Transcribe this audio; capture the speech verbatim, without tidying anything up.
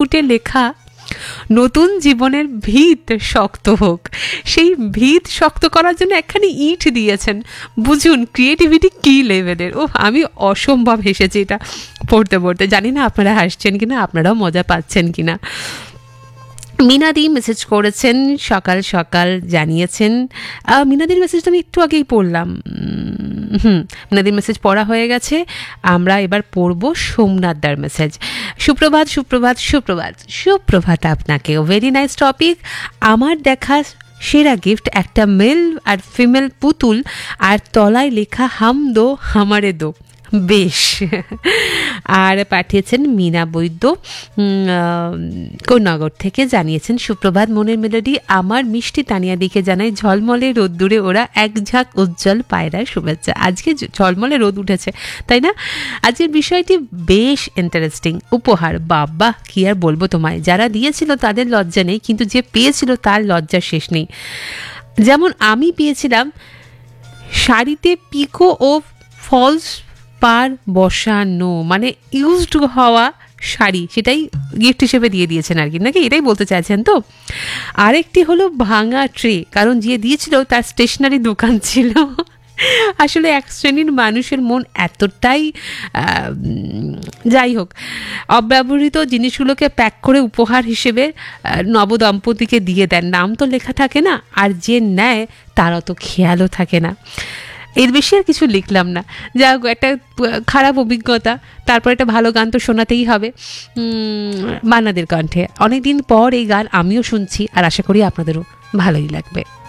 ফুটে লেখা নতুন জীবনের ভিত শক্ত হোক। সেই ভিত শক্ত করার জন্য একখানি ইট দিয়েছেন। বুঝুন ক্রিয়েটিভিটি কী লেভেলের। ও আমি অসম্ভব হেসেছি এটা পড়তে পড়তে। জানি না আপনারা হাসছেন কিনা, আপনারাও মজা পাচ্ছেন কিনা। মিনাদি মেসেজ করেছেন, সকাল সকাল জানিয়েছেন। মিনাদির মেসেজটা আমি একটু আগেই পড়লাম। হুম মিনাদির মেসেজ পড়া হয়ে গেছে। আমরা এবার পড়ব সোমনাথদার মেসেজ। সুপ্রভাত সুপ্রভাত সুপ্রভাত সুপ্রভাত আপনাকেও। Very nice topic. আমার দেখা সেরা গিফট একটা মেল আর ফিমেল পুতুল, আর তলায় লেখা হাম দো হামারে দো। বেশ। আর পাঠিয়েছেন মিনা বৈদ্য কোন্নগর থেকে, জানিয়েছেন সুপ্রভাত মনের মেলোডি। আমার মিষ্টি তানিয়া দিকে জানাই ঝলমলে রোদ্দুরে ওরা এক ঝাঁক উজ্জ্বল পায়রার শুভেচ্ছা। আজকে ঝলমলে রোদ উঠেছে, তাই না? আজকের বিষয়টি বেশ ইন্টারেস্টিং। উপহার, বাবা কি আর বলবো তোমায়। যারা দিয়েছিল তাদের লজ্জা নেই, কিন্তু যে পেয়েছিল তার লজ্জার শেষ নেই। যেমন আমি পেয়েছিলাম শাড়িতে পিকো ও ফলস পার বসানো, মানে ইউজড হওয়া শাড়ি, সেটাই গিফট হিসেবে দিয়ে দিয়েছেন আর কি, নাকি এটাই বলতে চাইছেন তো? আরেকটি হলো ভাঙা ট্রে, কারণ যে দিয়েছিল তার স্টেশনারি দোকান ছিল। আসলে এক শ্রেণীর মানুষের মন এতটাই, যাই হোক, অব্যবহৃত জিনিসগুলোকে প্যাক করে উপহার হিসেবে নবদম্পতিকে দিয়ে দেন। নাম তো লেখা থাকে না, আর যে নেয় তার অত খেয়ালও থাকে না। এর বেশি আর কিছু লিখলাম না। যা হোক, একটা খারাপ অভিজ্ঞতা। তারপর একটা ভালো গান তো শোনাতেই হবে, মান্নাদের কণ্ঠে। অনেকদিন পর এই গান আমিও শুনছি, আর আশা করি আপনাদেরও ভালোই লাগবে।